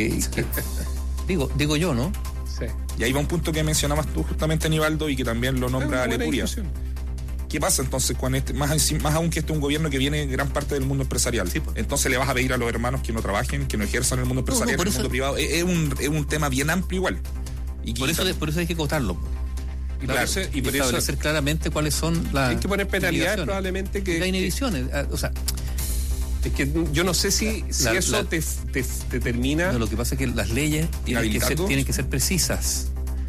Digo yo, ¿no? Sí. Y ahí va un punto que mencionabas tú justamente, Nivaldo, y que también lo nombra Lepuria. ¿Qué pasa entonces con más aún que este es un gobierno que viene gran parte del mundo empresarial? Sí, pues. Entonces le vas a pedir a los hermanos que no trabajen, que no ejerzan en el mundo empresarial, en el mundo privado. Es un tema bien amplio igual. Y por eso hay que acotarlo. Y claro, por eso establecer claramente cuáles son las... Hay que poner penalidades probablemente que... Hay inhibiciones, o sea... Es que yo no sé si eso te termina... No, lo que pasa es que las leyes tienen que ser precisas.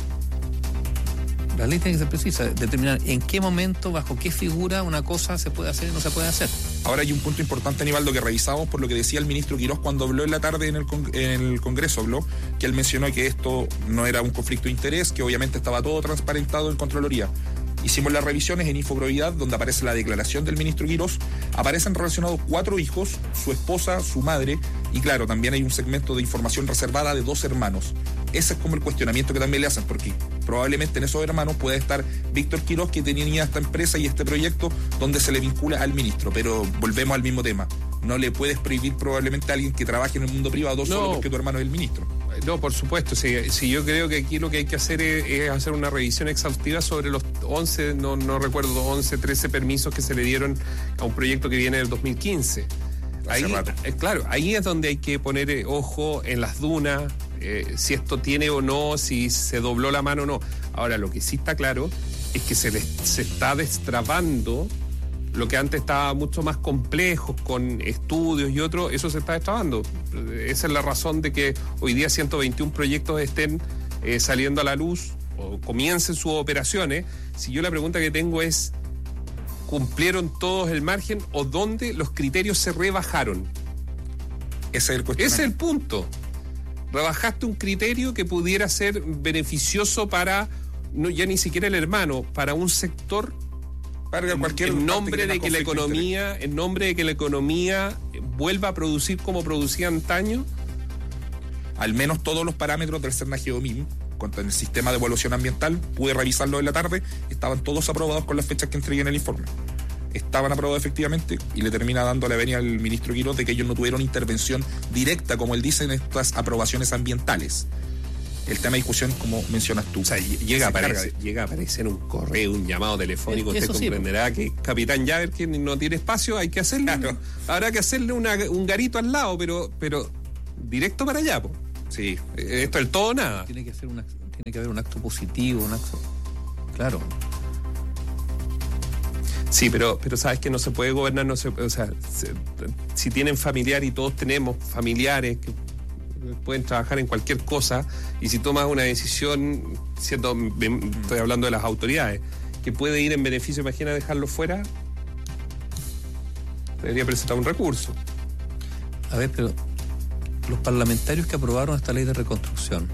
La ley tiene que ser precisa, determinar en qué momento, bajo qué figura una cosa se puede hacer y no se puede hacer. Ahora hay un punto importante, Aníbaldo, que revisamos por lo que decía el ministro Quirós cuando habló en la tarde en el Congreso, que él mencionó que esto no era un conflicto de interés, que obviamente estaba todo transparentado en Contraloría. Hicimos las revisiones en Infoprobidad, donde aparece la declaración del ministro Quirós, aparecen relacionados 4 hijos, su esposa, su madre, y claro, también hay un segmento de información reservada de 2 hermanos. Ese es como el cuestionamiento que también le hacen, porque probablemente en esos hermanos puede estar Víctor Quirós, que tenía esta empresa y este proyecto donde se le vincula al ministro, pero volvemos al mismo tema. No le puedes prohibir probablemente a alguien que trabaje en el mundo privado solo porque tu hermano es el ministro. No, por supuesto. Sí, yo creo que aquí lo que hay que hacer es hacer una revisión exhaustiva sobre los 11, no recuerdo, 11, 13 permisos que se le dieron a un proyecto que viene del 2015. Claro, ahí es donde hay que poner ojo en las dunas, si esto tiene o no, si se dobló la mano o no. Ahora, lo que sí está claro es que se está destrabando lo que antes estaba mucho más complejo, con estudios y otros, eso se está destrabando. Esa es la razón de que hoy día 121 proyectos estén saliendo a la luz o comiencen sus operaciones. Si yo la pregunta que tengo es, ¿cumplieron todos el margen o dónde los criterios se rebajaron? Ese es el punto. Rebajaste un criterio que pudiera ser beneficioso para, no ya ni siquiera el hermano, para un sector, en nombre de que la economía vuelva a producir como producía antaño. Al menos todos los parámetros del Cernajeomín cuanto en el sistema de evaluación ambiental, pude revisarlo en la tarde, estaban todos aprobados con las fechas que entregué en el informe. Estaban aprobados efectivamente, y le termina dando la venia al ministro Quirós de que ellos no tuvieron intervención directa, como él dice, en estas aprobaciones ambientales. el tema de discusión, como mencionas tú. O sea, llega a aparecer un correo, un llamado telefónico. Usted comprenderá que Capitán Llaver, que no tiene espacio, hay que hacerle. Claro. Habrá que hacerle un garito al lado, pero directo para allá, po. Sí, esto es el todo o nada. Tiene que haber un acto positivo, un acto. Claro. Sí, pero sabes que no se puede gobernar, si tienen familiar, y todos tenemos familiares que pueden trabajar en cualquier cosa, y si tomas una decisión, estoy hablando de las autoridades, que puede ir en beneficio, imagina dejarlo fuera, debería presentar un recurso. A ver, pero los parlamentarios que aprobaron esta ley de reconstrucción,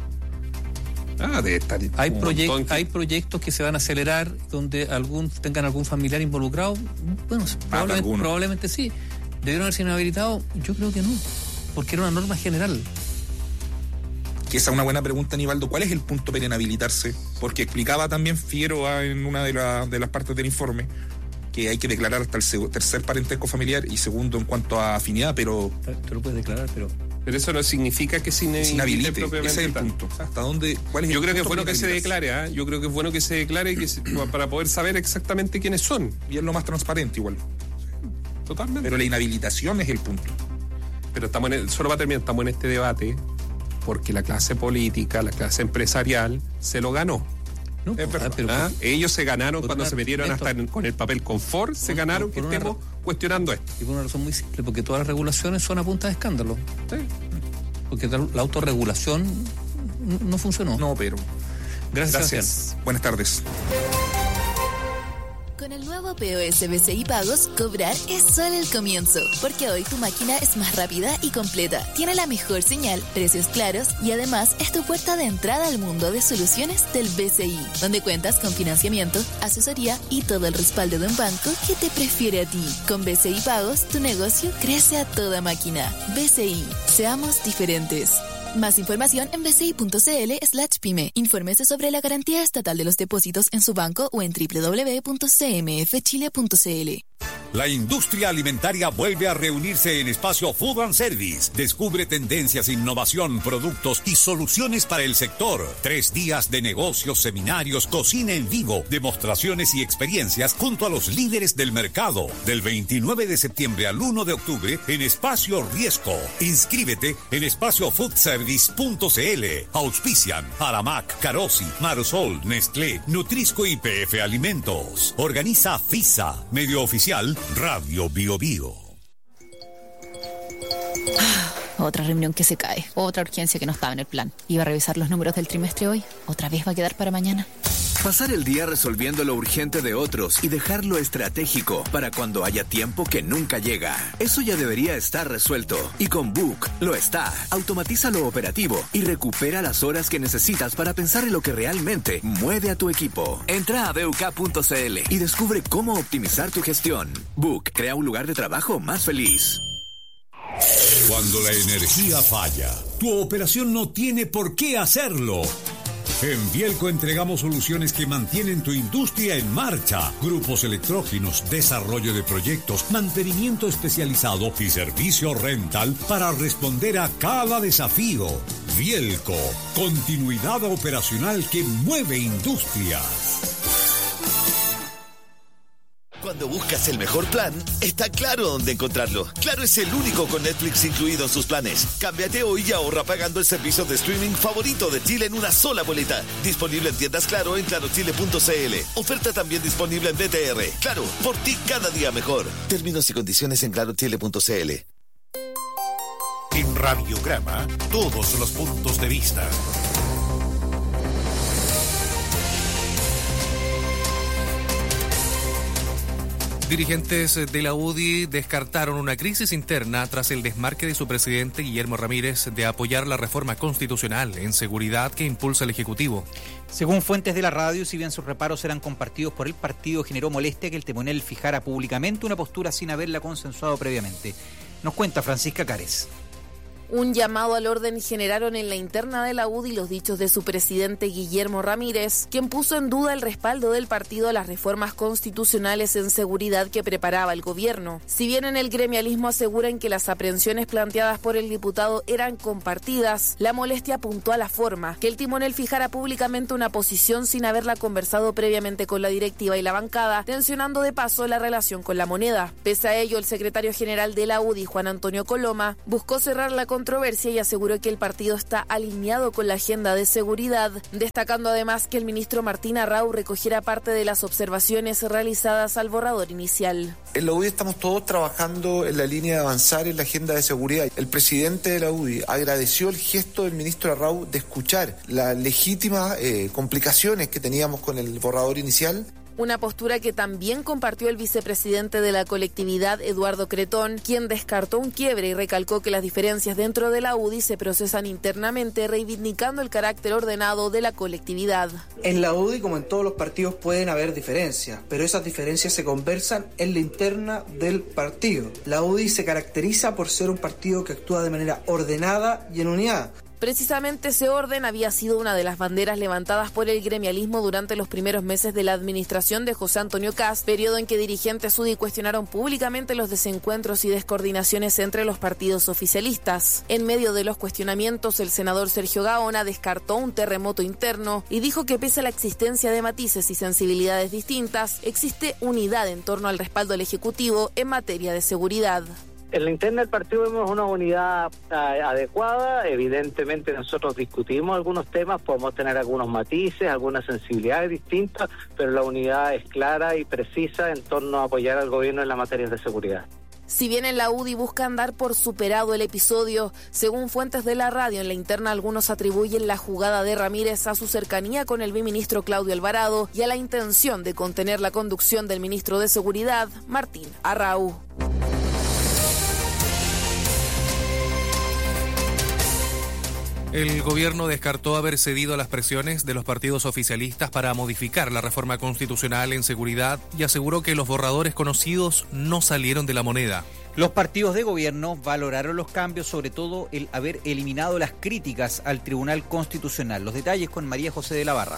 hay proyectos que se van a acelerar donde tengan algún familiar involucrado. Bueno, probablemente sí. ¿Debieron haber sido inhabilitados? Yo creo que no, porque era una norma general. Que esa es una buena pregunta, Aníbaldo. ¿Cuál es el punto para inhabilitarse? Porque explicaba también Figueroa en una de las partes del informe que hay que declarar hasta el tercer parentesco familiar y segundo en cuanto a afinidad, pero... Tú lo puedes declarar, pero eso no significa que se inhabilite propiamente. Ese es el punto. ¿Hasta dónde? ¿Cuál es Yo creo que es bueno que se declare, Yo creo que es bueno que se declare para poder saber exactamente quiénes son. Y es lo más transparente igual. Totalmente. Pero la inhabilitación es el punto. Pero solo para terminar, estamos en este debate porque la clase política, la clase empresarial, se lo ganó. No, es verdad. Ellos se ganaron cuando se metieron hasta con el papel confort, se ganaron que estemos cuestionando esto. Y por una razón muy simple, porque todas las regulaciones son a punta de escándalo. Sí. Porque la autorregulación no funcionó. No, pero... Gracias. Buenas tardes. Con el nuevo POS BCI Pagos, cobrar es solo el comienzo, porque hoy tu máquina es más rápida y completa, tiene la mejor señal, precios claros y además es tu puerta de entrada al mundo de soluciones del BCI, donde cuentas con financiamiento, asesoría y todo el respaldo de un banco que te prefiere a ti. Con BCI Pagos, tu negocio crece a toda máquina. BCI, seamos diferentes. Más información en bci.cl/pyme. Infórmese sobre la garantía estatal de los depósitos en su banco o en www.cmfchile.cl. La industria alimentaria vuelve a reunirse en Espacio Food and Service. Descubre tendencias, innovación, productos y soluciones para el sector. 3 días de negocios, seminarios, cocina en vivo, demostraciones y experiencias junto a los líderes del mercado. Del 29 de septiembre al 1 de octubre en Espacio Riesco. Inscríbete en espaciofoodservice.cl. Auspician Aramac, Carosi, Marosol, Nestlé, Nutrisco y PF Alimentos. Organiza FISA, medio oficial Radio Bio Bio. Otra reunión que se cae, otra urgencia que no estaba en el plan. Iba a revisar los números del trimestre hoy, otra vez va a quedar para mañana. Pasar el día resolviendo lo urgente de otros y dejar lo estratégico para cuando haya tiempo que nunca llega. Eso ya debería estar resuelto. Y con Book lo está. Automatiza lo operativo y recupera las horas que necesitas para pensar en lo que realmente mueve a tu equipo. Entra a BUK.cl y descubre cómo optimizar tu gestión. Book crea un lugar de trabajo más feliz. Cuando la energía falla, tu operación no tiene por qué hacerlo. En Vielco entregamos soluciones que mantienen tu industria en marcha. Grupos electrógenos, desarrollo de proyectos, mantenimiento especializado y servicio rental para responder a cada desafío. Vielco, continuidad operacional que mueve industrias. Cuando buscas el mejor plan, está Claro dónde encontrarlo. Claro es el único con Netflix incluido en sus planes. Cámbiate hoy y ahorra pagando el servicio de streaming favorito de Chile en una sola boleta. Disponible en tiendas Claro en clarochile.cl. Oferta también disponible en BTR. Claro, por ti cada día mejor. Términos y condiciones en clarochile.cl. En Radiograma, todos los puntos de vista. Dirigentes de la UDI descartaron una crisis interna tras el desmarque de su presidente Guillermo Ramírez de apoyar la reforma constitucional en seguridad que impulsa el Ejecutivo. Según fuentes de la radio, si bien sus reparos eran compartidos por el partido, generó molestia que el timonel fijara públicamente una postura sin haberla consensuado previamente. Nos cuenta Francisca Cárez. Un llamado al orden generaron en la interna de la UDI los dichos de su presidente Guillermo Ramírez, quien puso en duda el respaldo del partido a las reformas constitucionales en seguridad que preparaba el gobierno. Si bien en el gremialismo aseguran que las aprehensiones planteadas por el diputado eran compartidas, la molestia apuntó a la forma, que el timonel fijara públicamente una posición sin haberla conversado previamente con la directiva y la bancada, tensionando de paso la relación con la moneda. Pese a ello, el secretario general de la UDI, Juan Antonio Coloma, buscó cerrar la controversia y aseguró que el partido está alineado con la agenda de seguridad, destacando además que el ministro Martín Arrau recogiera parte de las observaciones realizadas al borrador inicial. En la UDI estamos todos trabajando en la línea de avanzar en la agenda de seguridad. El presidente de la UDI agradeció el gesto del ministro Arrau de escuchar las legítimas complicaciones que teníamos con el borrador inicial. Una postura que también compartió el vicepresidente de la colectividad, Eduardo Cretón, quien descartó un quiebre y recalcó que las diferencias dentro de la UDI se procesan internamente, reivindicando el carácter ordenado de la colectividad. En la UDI, como en todos los partidos, pueden haber diferencias, pero esas diferencias se conversan en la interna del partido. La UDI se caracteriza por ser un partido que actúa de manera ordenada y en unidad. Precisamente ese orden había sido una de las banderas levantadas por el gremialismo durante los primeros meses de la administración de José Antonio Kast, periodo en que dirigentes UDI cuestionaron públicamente los desencuentros y descoordinaciones entre los partidos oficialistas. En medio de los cuestionamientos, el senador Sergio Gaona descartó un terremoto interno y dijo que pese a la existencia de matices y sensibilidades distintas, existe unidad en torno al respaldo al Ejecutivo en materia de seguridad. En la interna del partido vemos una unidad adecuada. Evidentemente nosotros discutimos algunos temas, podemos tener algunos matices, algunas sensibilidades distintas, pero la unidad es clara y precisa en torno a apoyar al gobierno en las materias de seguridad. Si bien en la UDI buscan dar por superado el episodio, según fuentes de la radio, en la interna algunos atribuyen la jugada de Ramírez a su cercanía con el biministro Claudio Alvarado y a la intención de contener la conducción del ministro de Seguridad, Martín Arrau. El gobierno descartó haber cedido a las presiones de los partidos oficialistas para modificar la reforma constitucional en seguridad y aseguró que los borradores conocidos no salieron de la moneda. Los partidos de gobierno valoraron los cambios, sobre todo el haber eliminado las críticas al Tribunal Constitucional. Los detalles con María José de la Barra.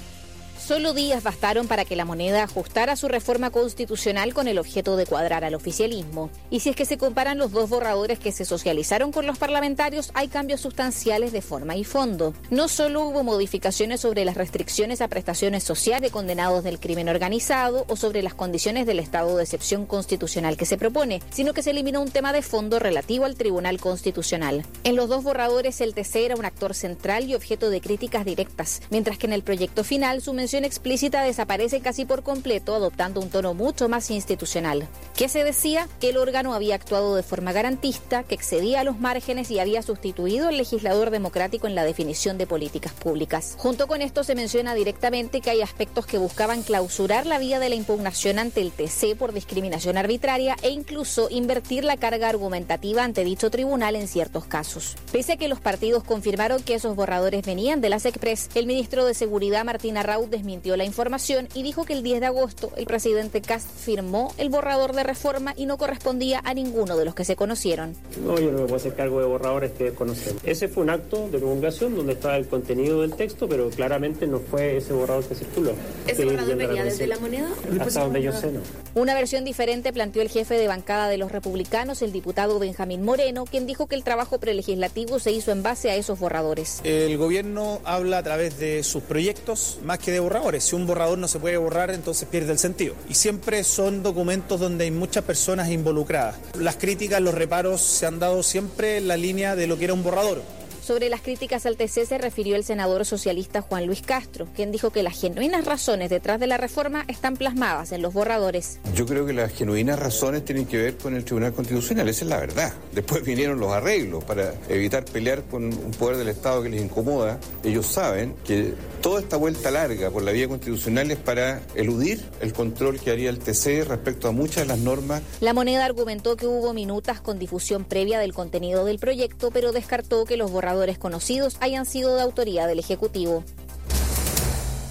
Solo días bastaron para que la moneda ajustara su reforma constitucional con el objeto de cuadrar al oficialismo. Y si es que se comparan los dos borradores que se socializaron con los parlamentarios, hay cambios sustanciales de forma y fondo. No solo hubo modificaciones sobre las restricciones a prestaciones sociales de condenados del crimen organizado o sobre las condiciones del estado de excepción constitucional que se propone, sino que se eliminó un tema de fondo relativo al Tribunal Constitucional. En los dos borradores el TC era un actor central y objeto de críticas directas, mientras que en el proyecto final su mención explícita desaparece casi por completo, adoptando un tono mucho más institucional. ¿Qué se decía? Que el órgano había actuado de forma garantista, que excedía a los márgenes y había sustituido al legislador democrático en la definición de políticas públicas. Junto con esto se menciona directamente que hay aspectos que buscaban clausurar la vía de la impugnación ante el TC por discriminación arbitraria e incluso invertir la carga argumentativa ante dicho tribunal en ciertos casos. Pese a que los partidos confirmaron que esos borradores venían de las Express, el ministro de Seguridad, Martín Arrau, desmintió la información y dijo que el 10 de agosto el presidente Kast firmó el borrador de reforma y no correspondía a ninguno de los que se conocieron. No, yo no me puedo hacer cargo de borradores que desconocemos. Ese fue un acto de promulgación donde estaba el contenido del texto, pero claramente no fue ese borrador que circuló. ¿Ese borrador venía desde la moneda? Hasta donde yo sé, no. Una versión diferente planteó el jefe de bancada de los republicanos, el diputado Benjamín Moreno, quien dijo que el trabajo prelegislativo se hizo en base a esos borradores. El gobierno habla a través de sus proyectos más que de borradores. Si un borrador no se puede borrar, entonces pierde el sentido. Y siempre son documentos donde hay muchas personas involucradas. Las críticas, los reparos se han dado siempre en la línea de lo que era un borrador. Sobre las críticas al TC se refirió el senador socialista Juan Luis Castro, quien dijo que las genuinas razones detrás de la reforma están plasmadas en los borradores. Yo creo que las genuinas razones tienen que ver con el Tribunal Constitucional, esa es la verdad. Después vinieron los arreglos para evitar pelear con un poder del Estado que les incomoda. Ellos saben que toda esta vuelta larga por la vía constitucional es para eludir el control que haría el TC respecto a muchas de las normas. La moneda argumentó que hubo minutas con difusión previa del contenido del proyecto, pero descartó que los borradores conocidos hayan sido de autoría del Ejecutivo.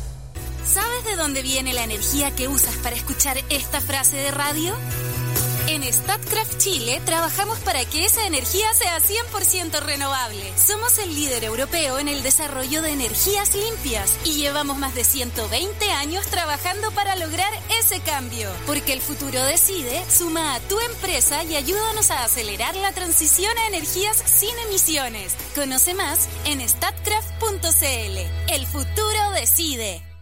¿Sabes de dónde viene la energía que usas para escuchar esta frase de radio? En Statkraft Chile trabajamos para que esa energía sea 100% renovable. Somos el líder europeo en el desarrollo de energías limpias y llevamos más de 120 años trabajando para lograr ese cambio. Porque el futuro decide, suma a tu empresa y ayúdanos a acelerar la transición a energías sin emisiones. Conoce más en statkraft.cl. El futuro decide.